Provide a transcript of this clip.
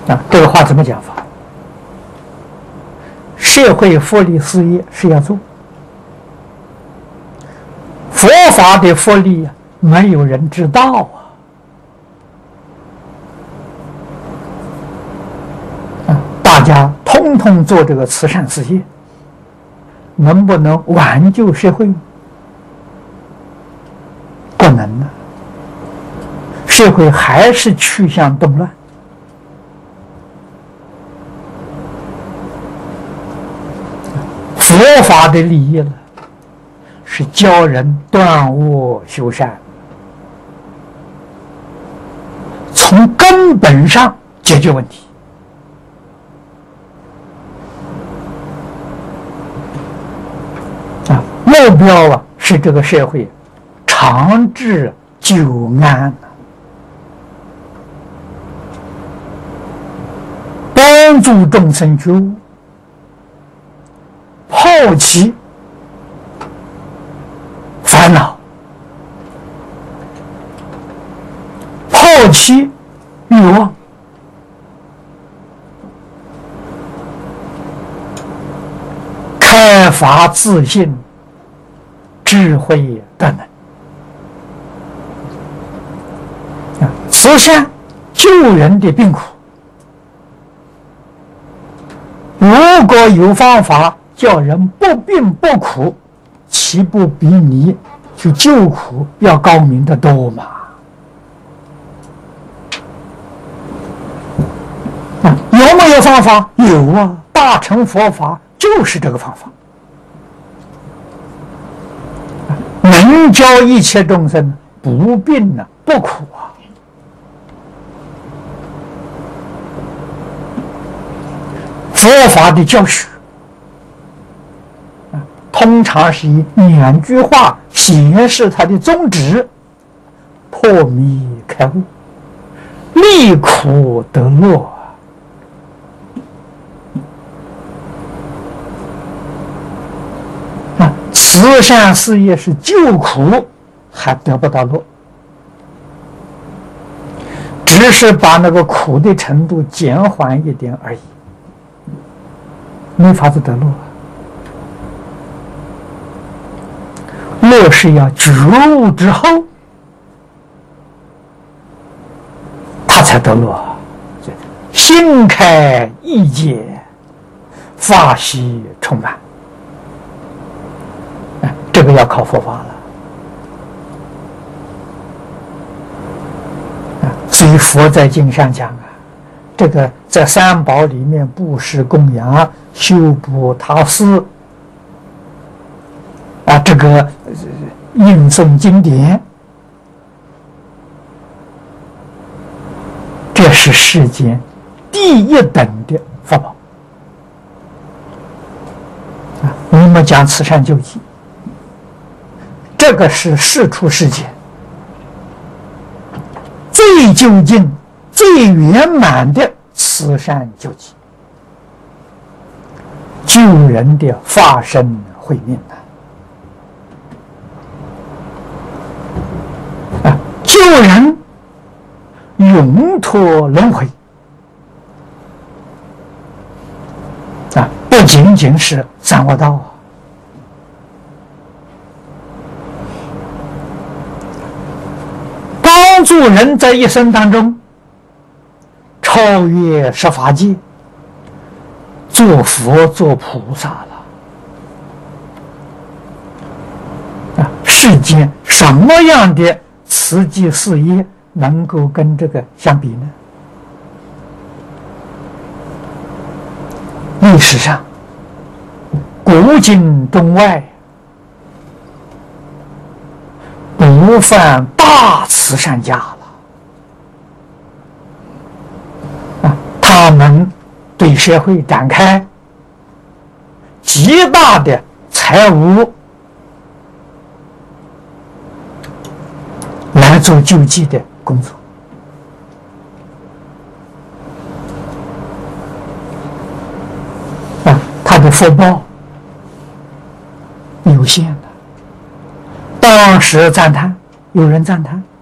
这个话怎么讲法？社会福利事业是要做，佛法的福利没有人知道大家通通做这个慈善事业，能不能挽救社会？不能呢，社会还是趋向动乱。佛法的利益呢，是教人断恶修善，从根本上解决问题。目标是这个社会长治久安，帮助众生觉悟，抛弃烦恼，抛弃欲望，开发自信，智慧的能，慈善救人的病苦。如果有方法叫人不病不苦，岂不比你去救苦要高明得多吗？有没有方法？有啊，大乘佛法就是这个方法。能教一切众生不病不苦佛法的教学通常是以2句话显示它的宗旨：破迷开悟，离苦得乐。慈善事业是救苦还得不到乐，只是把那个苦的程度减缓一点而已，没法子得乐。乐是要觉悟之后，他才得乐。心开意解，法喜充满。这个要靠佛法了。所以佛在经上讲这个在三宝里面布施供养、修补他施这个印诵经典，这是世间第一等的法宝我们讲慈善救济，这个是世出世间最究竟、最圆满的慈善救济，救人的法身慧命救人永脱轮回不仅仅是三恶道帮助人在一生当中超越十法界，做佛做菩萨了世间什么样的慈济事业能够跟这个相比呢？历史上古今中外不犯大慈善家了他们对社会展开极大的财务来做救济的工作他的福报有限的。当时赞叹，有人赞叹